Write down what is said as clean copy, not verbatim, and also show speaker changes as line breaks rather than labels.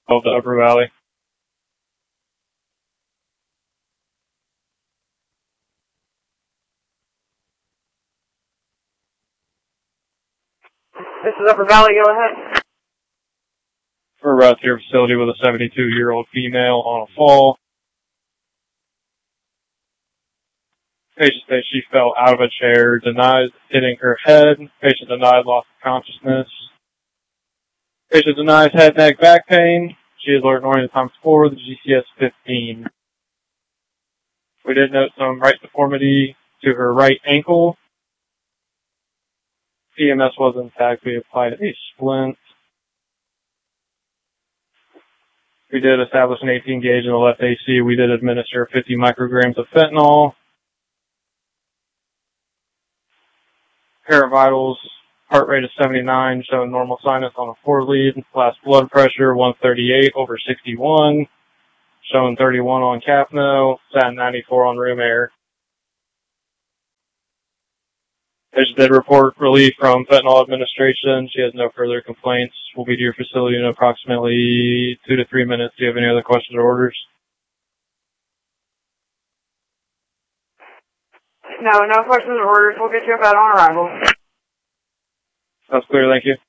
of the Upper Valley.
This is Upper Valley, go ahead.
We're about to your facility with a 72-year-old female on a fall. Patient says she fell out of a chair, denies hitting her head. Patient denied loss of consciousness. Patient denies head, neck, back pain. She is alert and oriented times 4, the GCS 15. We did note some right deformity to her right ankle. PMS was intact. We applied a splint. We did establish an 18 gauge in the left AC. We did administer 50 micrograms of fentanyl. Pair of vitals, heart rate of 79, showing normal sinus on a 4 lead. Last blood pressure, 138 over 61, showing 31 on Capno, sat 94 on room air. Patient did report relief from fentanyl administration. She has no further complaints. We'll be to your facility in approximately 2 to 3 minutes. Do you have any other questions or orders?
No questions or orders. We'll get you up out on arrival.
That's clear, thank you.